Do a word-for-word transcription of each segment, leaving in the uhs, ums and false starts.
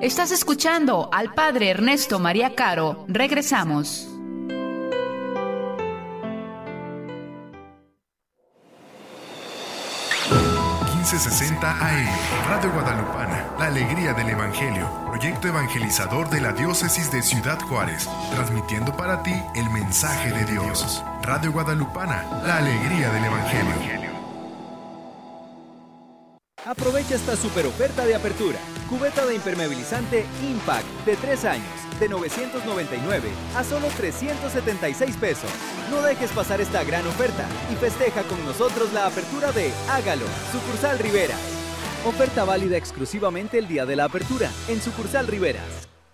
Estás escuchando al Padre Ernesto María Caro. Regresamos. quince sesenta A M, Radio Guadalupana, la alegría del Evangelio, proyecto evangelizador de la diócesis de Ciudad Juárez, transmitiendo para ti el mensaje de Dios. Radio Guadalupana, la alegría del Evangelio. Aprovecha esta super oferta de apertura. Cubeta de impermeabilizante Impact de tres años, de novecientos noventa y nueve a solo trescientos setenta y seis pesos. No dejes pasar esta gran oferta y festeja con nosotros la apertura de Hágalo, Sucursal Riveras. Oferta válida exclusivamente el día de la apertura en Sucursal Riveras.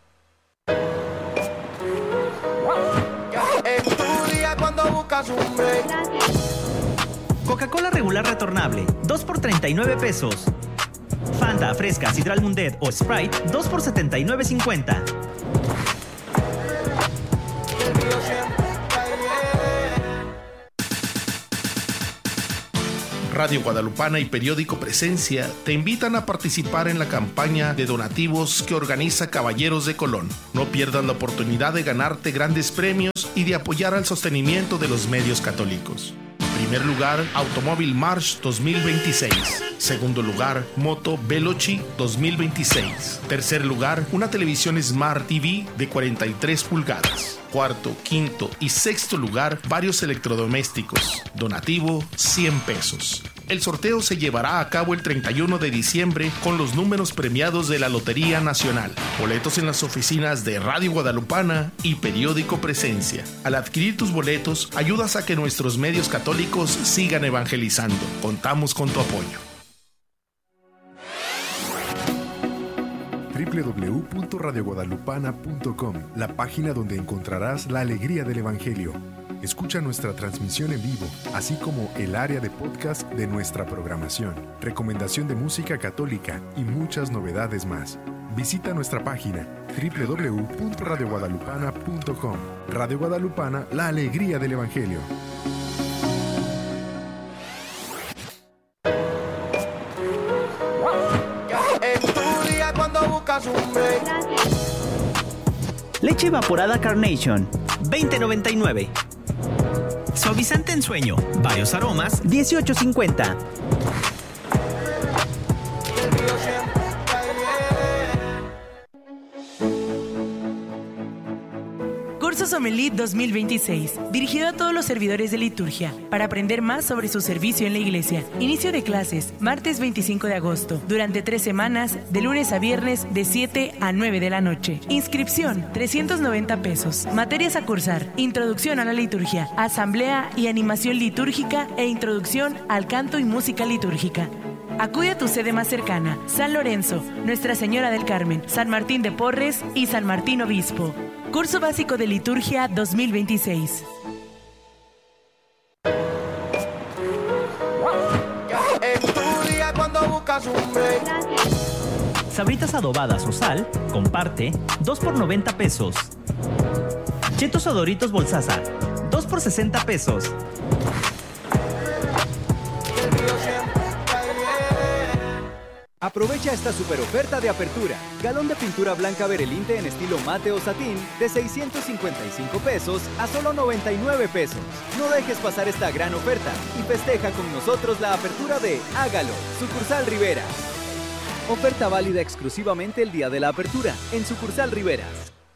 En tu día cuando buscas un break. Coca-Cola regular retornable, dos por treinta y nueve pesos. Fanta, Fresca, Sidral Mundet o Sprite, dos por setenta y nueve cincuenta. Radio Guadalupana y Periódico Presencia te invitan a participar en la campaña de donativos que organiza Caballeros de Colón. No pierdas la oportunidad de ganarte grandes premios y de apoyar al sostenimiento de los medios católicos. Primer lugar, Automóvil March dos mil veintiséis. Segundo lugar, Moto Veloci dos mil veintiséis. Tercer lugar, una televisión Smart T V de cuarenta y tres pulgadas. Cuarto, quinto y sexto lugar, varios electrodomésticos. Donativo, cien pesos. El sorteo se llevará a cabo el treinta y uno de diciembre con los números premiados de la Lotería Nacional. Boletos en las oficinas de Radio Guadalupana y Periódico Presencia. Al adquirir tus boletos, ayudas a que nuestros medios católicos sigan evangelizando. Contamos con tu apoyo. doble u doble u doble u punto radio guadalupana punto com, la página donde encontrarás la alegría del Evangelio. Escucha nuestra transmisión en vivo, así como el área de podcast de nuestra programación, recomendación de música católica y muchas novedades más. Visita nuestra página doble u doble u doble u punto radio guadalupana punto com. Radio Guadalupana, la alegría del Evangelio. Leche evaporada Carnation, veinte noventa y nueve. Suavizante en sueño, varios aromas, dieciocho cincuenta. Curso Sommelier dos mil veintiséis, dirigido a todos los servidores de liturgia, para aprender más sobre su servicio en la iglesia. Inicio de clases, martes veinticinco de agosto, durante tres semanas, de lunes a viernes, de siete a nueve de la noche. Inscripción, trescientos noventa pesos. Materias a cursar, introducción a la liturgia, asamblea y animación litúrgica e introducción al canto y música litúrgica. Acude a tu sede más cercana, San Lorenzo, Nuestra Señora del Carmen, San Martín de Porres y San Martín Obispo. Curso Básico de Liturgia dos mil veintiséis. En tu día cuando buscas un break. Sabritas adobadas o sal, comparte, dos por noventa pesos. Chetos o Doritos Bolsaza, dos por sesenta pesos. Aprovecha esta super oferta de apertura. Galón de pintura blanca Berelinte en estilo mate o satín de seiscientos cincuenta y cinco pesos a solo noventa y nueve pesos. No dejes pasar esta gran oferta y festeja con nosotros la apertura de Hágalo, Sucursal Riveras. Oferta válida exclusivamente el día de la apertura en Sucursal Riveras.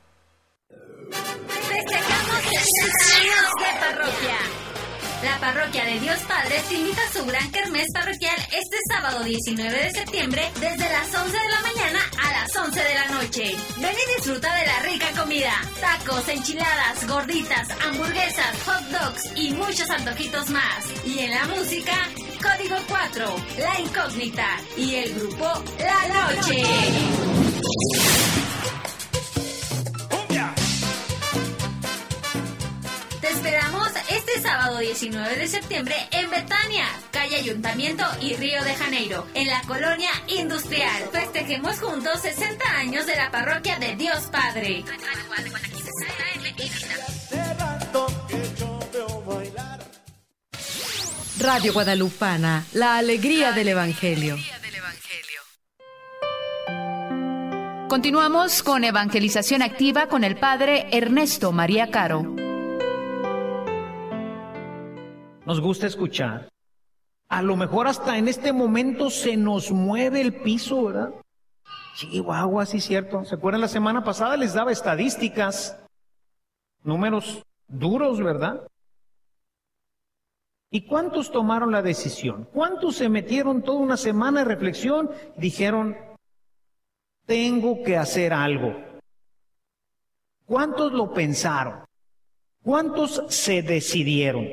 Festejamos sesenta años de parroquia. La Parroquia de Dios Padre te invita a su gran kermés parroquial este sábado diecinueve de septiembre desde las once de la mañana a las once de la noche. Ven y disfruta de la rica comida, tacos, enchiladas, gorditas, hamburguesas, hot dogs y muchos antojitos más. Y en la música, Código cuatro, La Incógnita y el grupo La Noche. Te esperamos este sábado diecinueve de septiembre en Betania, calle Ayuntamiento y Río de Janeiro, en la colonia industrial. Festejemos juntos sesenta años de la Parroquia de Dios Padre. Radio Guadalupana, la alegría del Evangelio. Continuamos con Evangelización Activa con el Padre Ernesto María Caro. Nos gusta escuchar. A lo mejor hasta en este momento se nos mueve el piso, ¿verdad? Chihuahua, sí es cierto. ¿Se acuerdan? La semana pasada les daba estadísticas, números duros, ¿verdad? ¿Y cuántos tomaron la decisión? ¿Cuántos se metieron toda una semana de reflexión y dijeron, tengo que hacer algo? ¿Cuántos lo pensaron? ¿Cuántos se decidieron?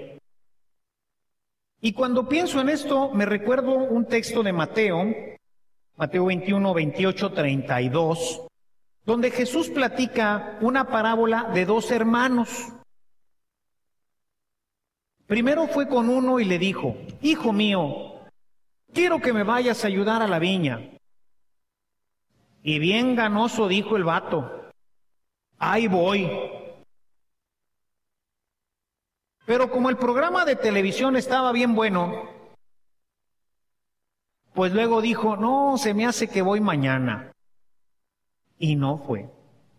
Y cuando pienso en esto, me recuerdo un texto de Mateo, Mateo veintiuno, veintiocho, treinta y dos, donde Jesús platica una parábola de dos hermanos. Primero fue con uno y le dijo, hijo mío, quiero que me vayas a ayudar a la viña. Y bien ganoso dijo el vato, ahí voy. Pero como el programa de televisión estaba bien bueno, pues luego dijo, no, se me hace que voy mañana. Y no fue.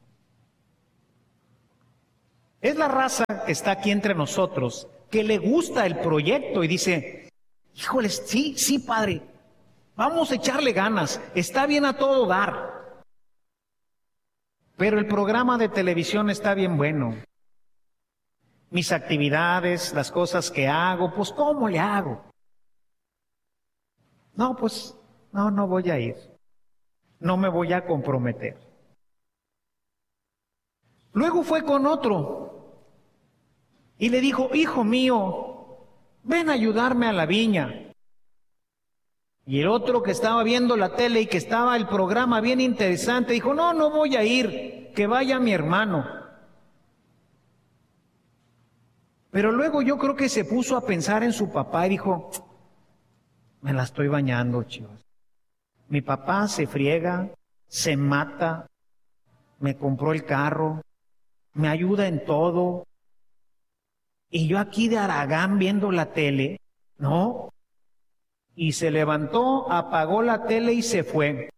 Es la raza que está aquí entre nosotros, que le gusta el proyecto y dice, híjoles, sí, sí, padre, vamos a echarle ganas, está bien a todo dar. Pero el programa de televisión está bien bueno. Mis actividades, las cosas que hago, pues ¿cómo le hago? No, pues, no, no voy a ir. No me voy a comprometer. Luego fue con otro y le dijo, hijo mío, ven a ayudarme a la viña. Y el otro que estaba viendo la tele y que estaba el programa bien interesante, dijo, no, no voy a ir, que vaya mi hermano. Pero luego yo creo que se puso a pensar en su papá y dijo, me la estoy bañando, chicos. Mi papá se friega, se mata, me compró el carro, me ayuda en todo. Y yo aquí de haragán viendo la tele, ¿no? Y se levantó, apagó la tele y se fue.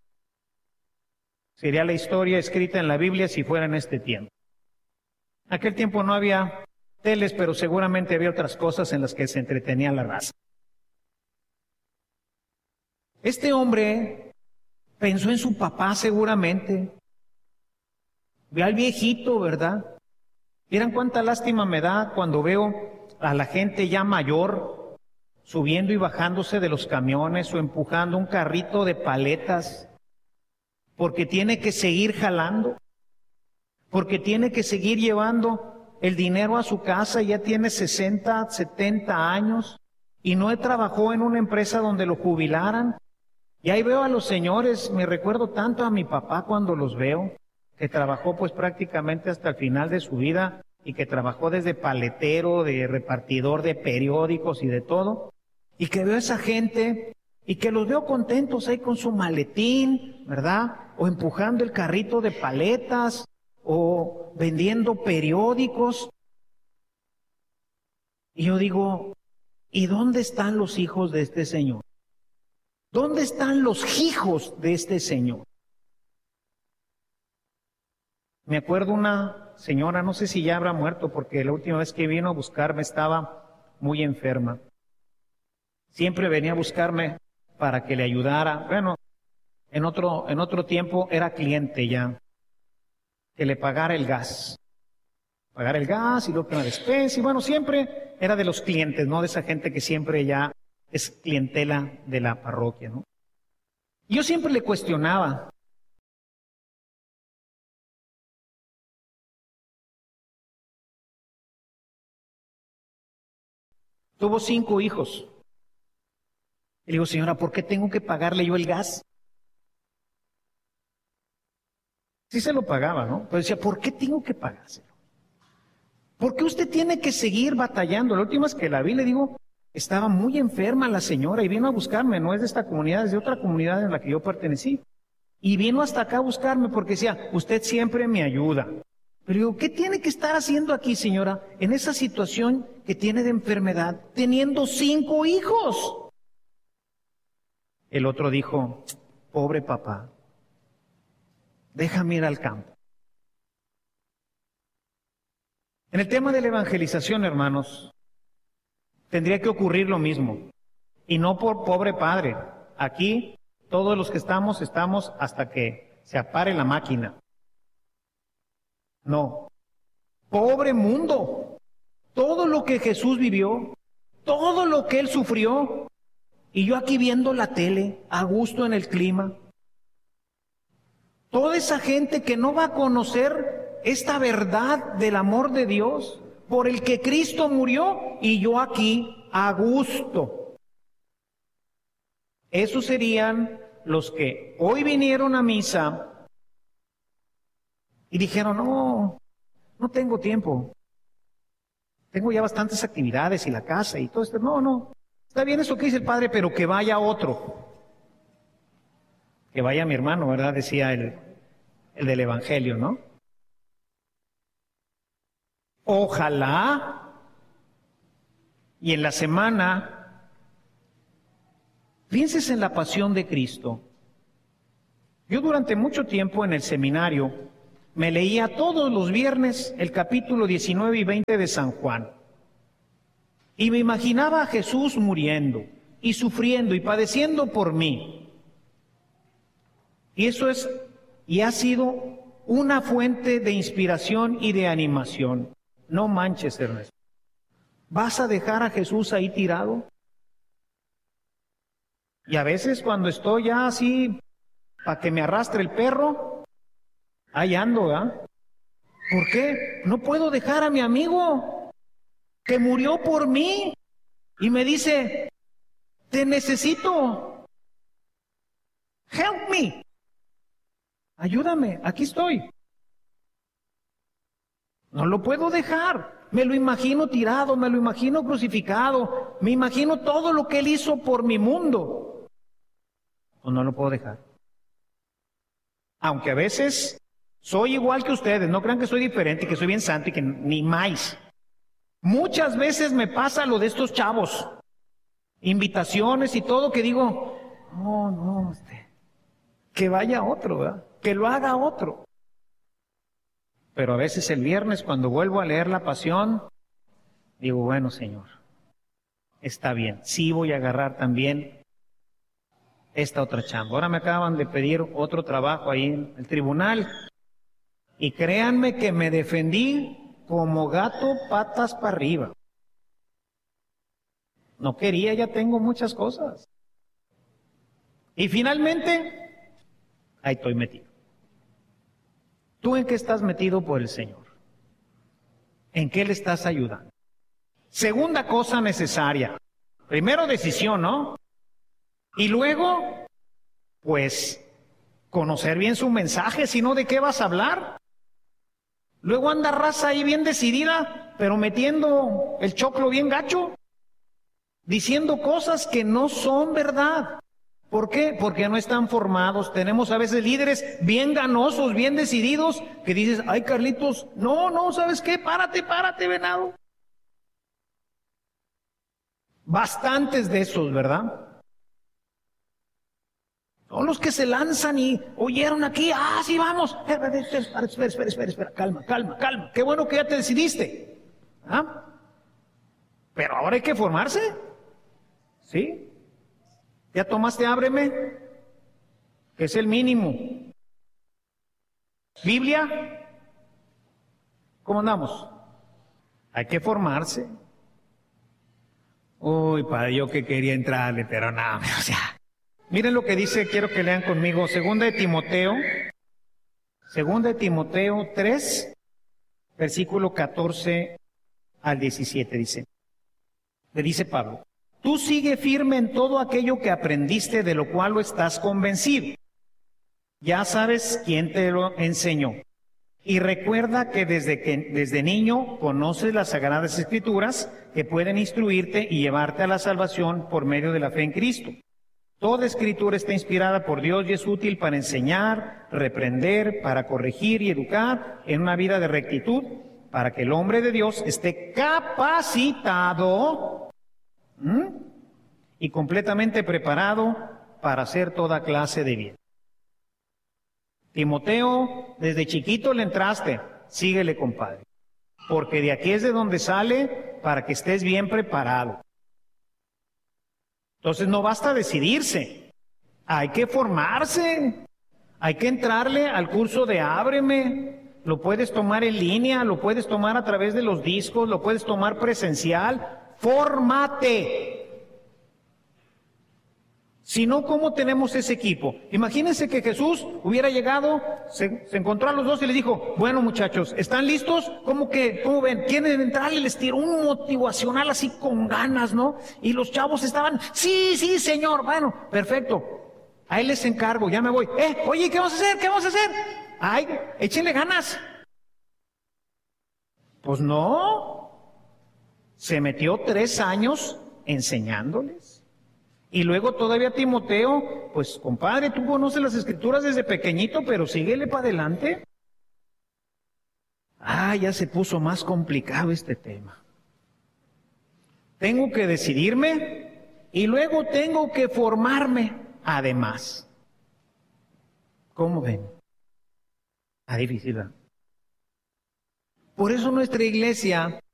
Sería la historia escrita en la Biblia si fuera en este tiempo. En aquel tiempo no había teles, pero seguramente había otras cosas en las que se entretenía la raza. Este hombre pensó en su papá seguramente. Ve al viejito, ¿verdad? Miren cuánta lástima me da cuando veo a la gente ya mayor subiendo y bajándose de los camiones o empujando un carrito de paletas porque tiene que seguir jalando, porque tiene que seguir llevando el dinero a su casa, ya tiene sesenta, setenta años y no trabajó en una empresa donde lo jubilaran. Y ahí veo a los señores, me recuerdo tanto a mi papá cuando los veo, que trabajó pues prácticamente hasta el final de su vida y que trabajó desde paletero, de repartidor de periódicos y de todo, y que veo a esa gente y que los veo contentos ahí con su maletín, ¿verdad? O empujando el carrito de paletas, o vendiendo periódicos. Y yo digo, ¿y dónde están los hijos de este señor? ¿Dónde están los hijos de este señor? Me acuerdo una señora, no sé si ya habrá muerto, porque la última vez que vino a buscarme estaba muy enferma. Siempre venía a buscarme para que le ayudara. Bueno, en otro, en otro tiempo era cliente ya, que le pagara el gas. Pagar el gas y luego que la despensa. Y bueno, siempre era de los clientes, no de esa gente que siempre ya es clientela de la parroquia, ¿no? Y yo siempre le cuestionaba. Tuvo cinco hijos. Y le digo, señora, ¿por qué tengo que pagarle yo el gas? Sí se lo pagaba, ¿no? Pero decía, ¿por qué tengo que pagárselo? ¿Por qué usted tiene que seguir batallando? La última vez que la vi, le digo, estaba muy enferma la señora y vino a buscarme, no es de esta comunidad, es de otra comunidad en la que yo pertenecí. Y vino hasta acá a buscarme porque decía, usted siempre me ayuda. Pero digo, ¿qué tiene que estar haciendo aquí, señora, en esa situación que tiene de enfermedad, teniendo cinco hijos? El otro dijo, pobre papá, déjame ir al campo. En el tema de la evangelización, hermanos, tendría que ocurrir lo mismo. Y no por pobre padre. Aquí, todos los que estamos, estamos hasta que se apare la máquina. No. Pobre mundo. Todo lo que Jesús vivió, todo lo que Él sufrió, y yo aquí viendo la tele, a gusto en el clima. Toda esa gente que no va a conocer esta verdad del amor de Dios, por el que Cristo murió, y yo aquí a gusto. Esos serían los que hoy vinieron a misa y dijeron, no, no tengo tiempo. Tengo ya bastantes actividades y la casa y todo esto. No, no, está bien eso que dice el Padre, pero que vaya otro. Que vaya mi hermano, ¿verdad? Decía el, el del Evangelio, ¿no? Ojalá, y en la semana, pienses en la pasión de Cristo. Yo durante mucho tiempo en el seminario me leía todos los viernes el capítulo diecinueve y veinte de San Juan. Y me imaginaba a Jesús muriendo y sufriendo y padeciendo por mí. Y eso es, y ha sido una fuente de inspiración y de animación. No manches, Ernesto. ¿Vas a dejar a Jesús ahí tirado? Y a veces cuando estoy ya así, para que me arrastre el perro, ahí ando, ¿verdad? ¿Por qué? No puedo dejar a mi amigo que murió por mí y me dice, te necesito. Help me. Ayúdame, aquí estoy. No lo puedo dejar. Me lo imagino tirado, me lo imagino crucificado, me imagino todo lo que Él hizo por mi mundo. O no lo puedo dejar. Aunque a veces soy igual que ustedes, no crean que soy diferente, que soy bien santo y que ni más. Muchas veces me pasa lo de estos chavos, invitaciones y todo, que digo, no, no, este, que vaya otro, ¿verdad? Que lo haga otro. Pero a veces el viernes cuando vuelvo a leer la Pasión, digo, bueno, Señor, está bien, sí voy a agarrar también esta otra chamba. Ahora me acaban de pedir otro trabajo ahí en el tribunal y créanme que me defendí como gato patas para arriba. No quería, ya tengo muchas cosas. Y finalmente, ahí estoy metido. ¿Tú en qué estás metido por el Señor? ¿En qué le estás ayudando? Segunda cosa necesaria. Primero decisión, ¿no? Y luego, pues, conocer bien su mensaje, si no, ¿de qué vas a hablar? Luego anda raza ahí bien decidida, pero metiendo el choclo bien gacho, diciendo cosas que no son verdad. ¿Por qué? Porque no están formados. Tenemos a veces líderes bien ganosos, bien decididos, que dices, ay Carlitos, no, no, ¿sabes qué? Párate, párate, venado. Bastantes de esos, ¿verdad? Son los que se lanzan y oyeron aquí, ah, sí, vamos. Espera, espera, espera, espera, espera, espera, calma, calma, calma. Qué bueno que ya te decidiste. ¿Ah? Pero ahora hay que formarse. ¿Sí? ¿Ya tomaste Ábreme? Que es el mínimo. ¿Biblia? ¿Cómo andamos? Hay que formarse. Uy, padre, yo que quería entrarle, pero nada, o sea. Miren lo que dice, quiero que lean conmigo, segunda de Timoteo, segunda de Timoteo tres, versículo catorce al diecisiete, dice. Le dice Pablo, tú sigue firme en todo aquello que aprendiste, de lo cual lo estás convencido. Ya sabes quién te lo enseñó. Y recuerda que desde que desde niño conoces las Sagradas Escrituras que pueden instruirte y llevarte a la salvación por medio de la fe en Cristo. Toda Escritura está inspirada por Dios y es útil para enseñar, reprender, para corregir y educar en una vida de rectitud, para que el hombre de Dios esté capacitado ¿Mm? y completamente preparado para hacer toda clase de bien. Timoteo, desde chiquito le entraste, síguele, compadre. Porque de aquí es de donde sale para que estés bien preparado. Entonces no basta decidirse, hay que formarse, hay que entrarle al curso de Ábreme. Lo puedes tomar en línea, lo puedes tomar a través de los discos, lo puedes tomar presencial. ¡Fórmate! Si no, ¿cómo tenemos ese equipo? Imagínense que Jesús hubiera llegado, se, se encontró a los dos y les dijo, bueno muchachos, ¿están listos? ¿Cómo que, cómo ven? ¿Quieren entrar? Y les tiró un motivacional así con ganas, ¿no? Y los chavos estaban, sí, sí, señor, bueno, perfecto. Ahí les encargo, ya me voy. Eh, oye, ¿qué vamos a hacer? ¿Qué vamos a hacer? Ay, échenle ganas. Pues no. Se metió tres años enseñándoles. Y luego todavía Timoteo, pues compadre, tú conoces las escrituras desde pequeñito, pero síguele para adelante. Ah, ya se puso más complicado este tema. Tengo que decidirme y luego tengo que formarme además. ¿Cómo ven? Está difícil, ¿verdad? Por eso nuestra iglesia